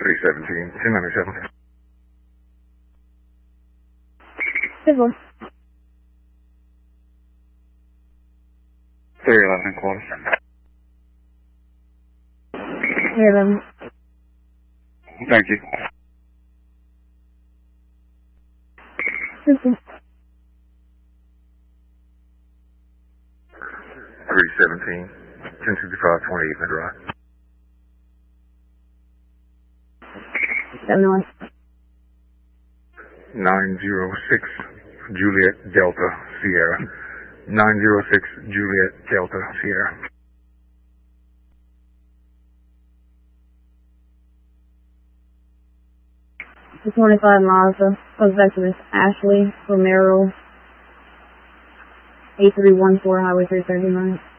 317, 1097. Good one. 311 quarters. 311. Thank you. Good one. 317, 1065, 28 Mid Drive. 701. 906 Juliet Delta Sierra. 906 Juliet Delta Sierra. 25 Mazda. Goes back to Miss Ashley Romero. 8314 Highway 339.